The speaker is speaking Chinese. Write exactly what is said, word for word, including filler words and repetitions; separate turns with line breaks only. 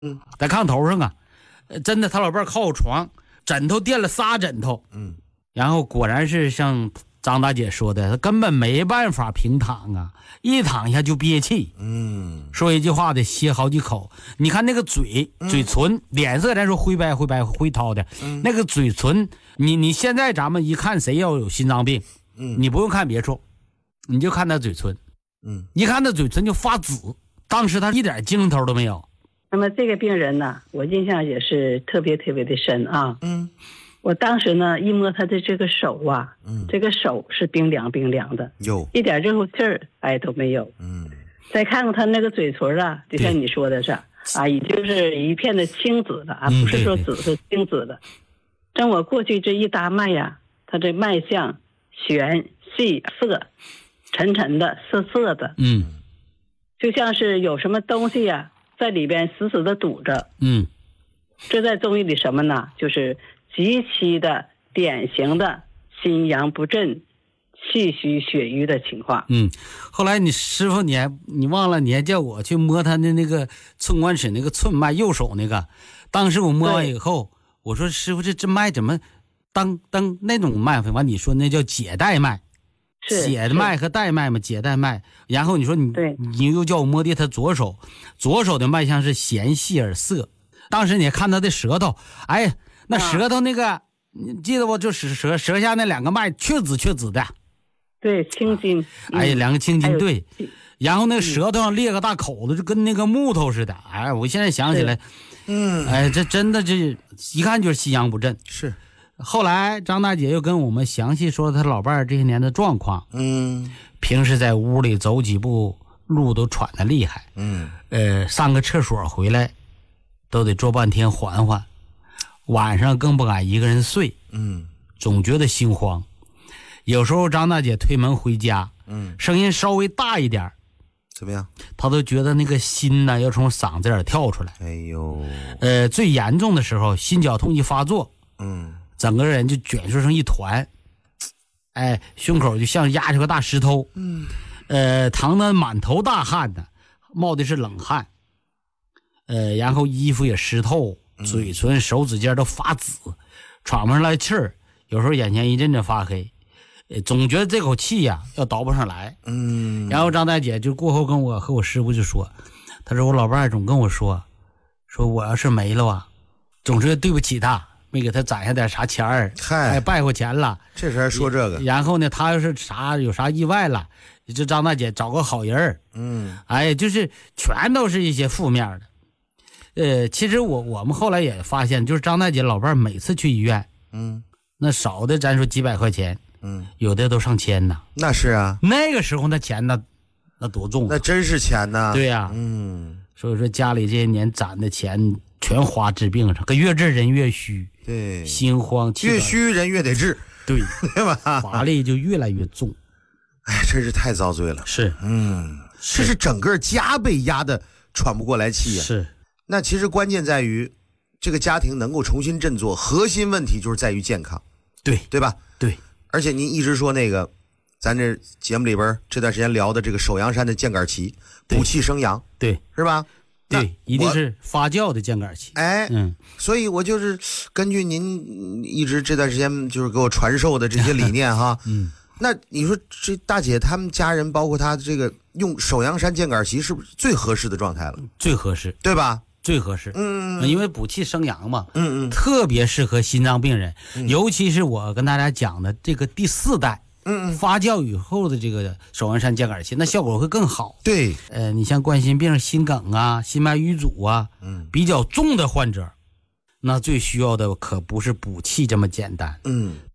嗯，
在炕头上啊，呃真的他老伴儿靠我床，枕头垫了仨枕头，
嗯，
然后果然是像张大姐说的，他根本没办法平躺啊，一躺下就憋气。
嗯，
说一句话得歇好几口。你看那个嘴、嘴唇、脸色，咱说灰白灰白灰涛的，
嗯、
那个嘴唇，你你现在咱们一看谁要有心脏病，
嗯，
你不用看别处，你就看他嘴唇，
嗯，
一看他嘴唇就发紫。当时他一点精神头都没有。
那么这个病人呢，我印象也是特别特别的深啊。
嗯，
我当时呢一摸他的这个手啊，
嗯，
这个手是冰凉冰凉的，
有
一点热乎气儿哎都没有。
嗯，
再看看他那个嘴唇啊，就像你说的是啊，已经是一片的青紫的啊，
嗯、
不是说紫，是青紫的。正我过去这一搭脉呀，他这脉象玄细涩，沉沉的涩涩的，
嗯，
就像是有什么东西呀、啊、在里边死死的堵着。
嗯，
这在中医里什么呢？就是极其的典型的心阳不振、气虚血瘀的情况。
嗯，后来你师傅你还你忘了，你还叫我去摸他的那个寸关尺那个寸脉，右手那个。当时我摸完以后，我说师傅这这脉怎么当当那种脉？完你说那叫解带脉。解脉和带脉嘛，解带脉。然后你说你你又叫我摸的他左手，左手的脉象是弦细而涩。当时你看他的舌头，哎，那舌头那个，啊、你记得不？就是舌舌下那两个脉，确紫确紫的。
对，青筋。
哎呀，两个青筋，对。然后那个舌头上裂个大口子，就跟那个木头似的。哎，我现在想起来，
嗯，
哎，这真的这一看就是心阳不振。
是。
后来张大姐又跟我们详细说她老伴儿这些年的状况。
嗯，
平时在屋里走几步路都喘得厉害。
嗯，
呃，上个厕所回来都得坐半天缓缓，晚上更不敢一个人睡。
嗯，
总觉得心慌。有时候张大姐推门回家，
嗯，
声音稍微大一点，
怎么样？
她都觉得那个心呢要从嗓子眼跳出来。
哎呦，
呃，最严重的时候，心绞痛一发作，
嗯。
整个人就卷缩成一团，哎，胸口就像压着个大石头，
嗯，
呃，疼得满头大汗的，冒的是冷汗，呃，然后衣服也湿透，嘴唇、手指尖都发紫，喘不上来气儿，有时候眼前一阵阵发黑，呃，总觉得这口气呀、啊、要倒不上来，
嗯，
然后张大姐就过后跟我和我师傅就说，他说我老伴儿总跟我说，说我要是没了啊，总是对不起他。没给他攒下点啥钱儿，
嗨，
败过钱了，
这时还说这个。
然后呢，他要是啥有啥意外了，这张大姐找个好人儿，
嗯，
哎，就是全都是一些负面的。呃，其实我我们后来也发现，就是张大姐老伴每次去医院，
嗯，
那少的咱说几百块钱，
嗯，
有的都上千呢。
那是啊，
那个时候那钱那那多重、啊，
那真是钱呐。
对呀、啊，
嗯，
所以说家里这些年攒的钱全花治病上，可越治人越虚。
对，
心慌气
越虚人越得治，
对
对吧？
法力就越来越重。
哎，真是太遭罪了。
是，
嗯，这是整个家被压得喘不过来气呀、啊。
是，
那其实关键在于这个家庭能够重新振作，核心问题就是在于健康，
对
对吧？
对。
而且您一直说那个，咱这节目里边这段时间聊的这个首阳山的箭杆旗，补气生阳，
对，
是吧？
对，一定是发酵的箭杆旗。
哎，
嗯，
所以我就是根据您一直这段时间就是给我传授的这些理念哈，
嗯，
那你说这大姐他们家人，包括她这个用首阳山箭杆旗，是不是最合适的状态了？
最合适，
对吧？
最合适，
嗯，
因为补气生阳嘛，
嗯嗯，
特别适合心脏病人，嗯、尤其是我跟大家讲的这个第四代。
嗯，
发酵以后的这个首阳山箭杆旗，那效果会更好。
对，
呃，你像冠心病、心梗啊、心脉瘀阻啊，
嗯，
比较重的患者，那最需要的可不是补气这么简单，
嗯，